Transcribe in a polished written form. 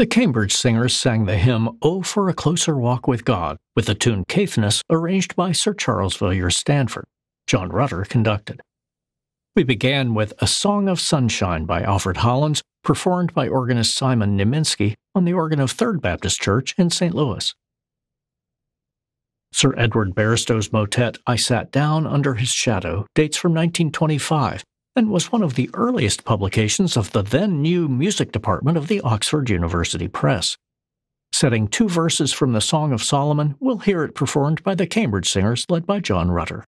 The Cambridge Singers sang the hymn "Oh, for a Closer Walk with God" with the tune Caithness, arranged by Sir Charles Villiers Stanford. John Rutter conducted. We began with "A Song of Sunshine" by Alfred Hollins, performed by organist Simon Niemiński on the organ of Third Baptist Church in St. Louis. Sir Edward Barstow's motet "I Sat Down Under His Shadow" dates from 1925 and was one of the earliest publications of the then-new music department of the Oxford University Press. Setting two verses from the Song of Solomon, we'll hear it performed by the Cambridge Singers led by John Rutter.